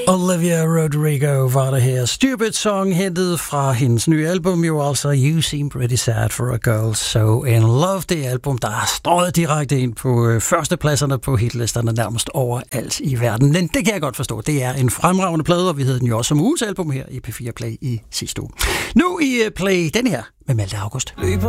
Olivia Rodrigo var det her. Stupid Song, hentet fra hendes nye album, jo altså You Seem Pretty Sad for a Girl So In Love. Det album, der er strøget direkte ind på førstepladserne på hitlisterne nærmest overalt i verden. Men det kan jeg godt forstå. Det er en fremragende plade, og vi havde den jo også som ugens album her i P4 Play i sidste uge. Nu i Play den her med Malte August.